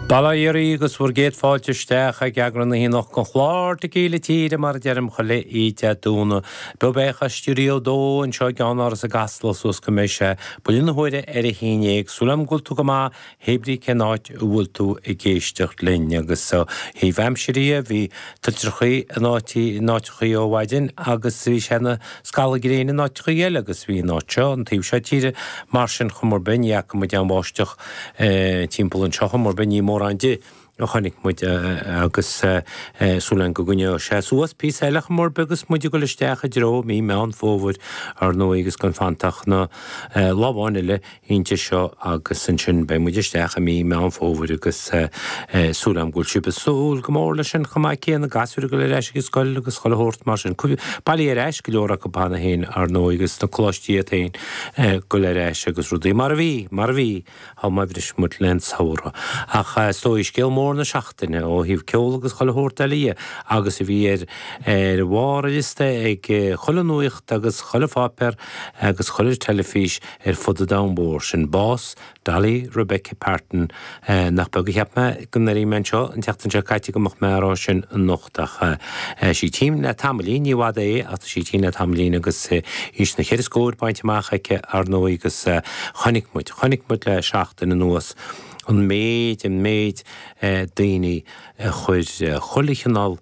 Balayeri agus fwrged fáilte steach ag agran hí nach gan chláir de cíle tíre mar dearm chole ide dúna. Bebecha studio dó an seo ganar as a gaslas os goméise bulin na hoire híine ag súlam gultú go má hebrí cenáit bhúltú i géistecht lenne agus hí bheimsirí hí tiltrachaí náitichaí ó bhaidin agus bhí sena scala gréine náitichaí eile agus bhí náiteo an tíb se tíre mar sin chumor ben iac mu dean báisteach timppla an seo chumor ben mór ande a chanig muid agus súlan go gunne sé suas pí eilech mór begus muide go leisteach a dro mí me an fóhar ar nó agus gan fantach na lábháinile ínte seo agus san sin be muide steach a mí me an fóhar agus súlam gúil siúpa súl go mór lei sin chumá céan na gasúir go le reis agus scoil agus choilehort mar sin bailí ar eis go leora go panna héin ar nó agus na chlóistí a tain go le reis agus rúdaí mar bhí há mai bhris mut len saora ach stóis céil mór na seachtaine ó híh ceol agus choilehort eile agus i bhí ar bhhariste ag choilenuacht agus choilefáper agus choilir telefís ar fud a dambór sin bás Dali Rebecca Parton nach beg heb me gunnarí menseo an teachtan se caiite go marrá sin an nochtach sí tím na tamlín ní bhd a sí tí na tamlín agus ís na chéir scóir baintteach aice ar nó agus chonig muid le seachtain an nuas an méid daoine chuir cholichanál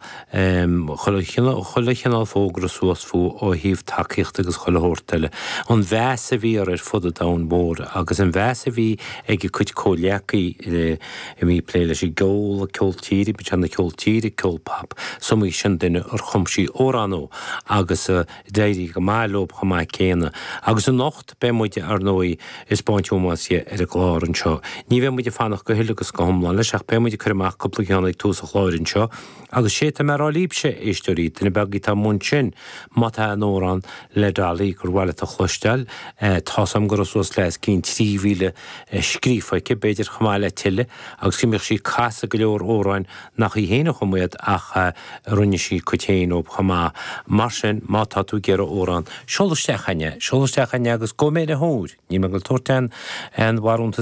fógra suas fú ó híomh takeíocht agus choilehortaile an bheasa bhí ar fud a dam mór agus an bheasa bhí ag chuid cóleacaí i mí pléile sí ggóil a ceoltíri be an na ceoltíri ceolpap somí sin duine ar chumsí óránó agus déirí go máilób chumá céna agus an nocht be muide ar nóí is baintúmáí ar a glár an seo. Ní bheith muide fannach go hilagus go thomláin leis ach be muide chuach coppla cheannaigh tús a chláirinn seo agus sé tá mar á líbse éisteí duna begaí tá mún sin mata an órán le dálaí gur bhile a chluisteil tásam gur os leis cín 3,000 scrífaice beidir chamáile tiile agus cimich sí casa go leor óráin nach í héana chumuiad ach runne sí cotéin ó chamá mar sin má táú gear órán. Seolaistechaine agus go méid a hóir, ní me go tuairtein an bharúnta